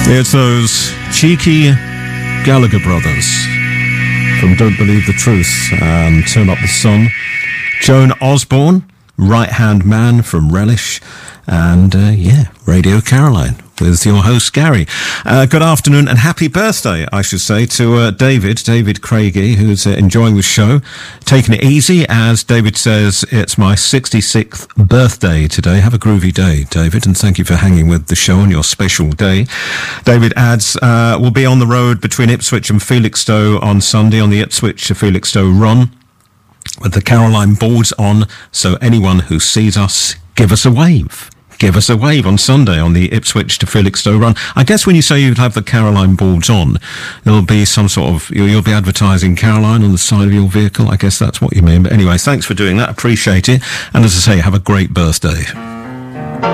It's those cheeky Gallagher brothers from Don't Believe the Truth and Turn Up the Sun. Joan Osborne, Right Hand Man from Relish, and Radio Caroline with your host Gary. Good afternoon and happy birthday, I should say, to David Craigie, who's enjoying the show, taking it easy. As David says, it's my 66th birthday today. Have a groovy day, David, and thank you for hanging with the show on your special day. David adds, we'll be on the road between Ipswich and Felixstowe on Sunday on the Ipswich to Felixstowe run with the Caroline boards on, so anyone who sees us, give us a wave. Give us a wave on Sunday on the Ipswich to Felixstowe run. I guess when you say you'd have the Caroline boards on, there'll be some sort of, you'll be advertising Caroline on the side of your vehicle. I guess that's what you mean. But anyway, thanks for doing that. Appreciate it. And as I say, have a great birthday.